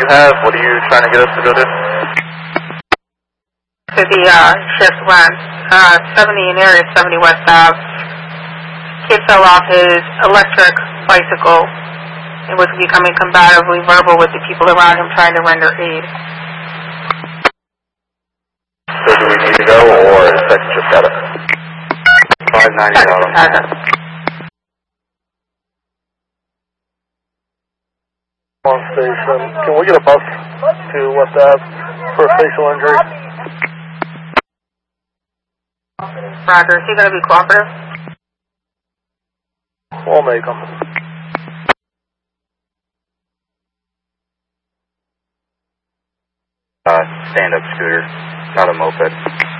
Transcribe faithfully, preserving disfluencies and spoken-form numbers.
have? What are you trying to get us to go to? To the uh, shift one, uh, seventy in area seventy West Ave. Kid fell off his electric bicycle and was becoming combatively verbal with the people around him trying to render aid. So do we need to go, or is second shift got it? five ninety bottom. On station. Can we get a bus to West Ave for a facial injury? Roger, is he going to be cooperative? We'll make them. Uh, stand-up scooter, not a moped.